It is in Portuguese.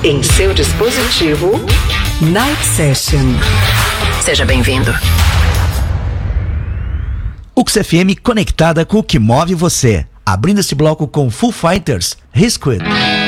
Em seu dispositivo, Night Session. Seja bem-vindo. UX FM conectada com o que move você. Abrindo esse bloco com Foo Fighters, Risk It.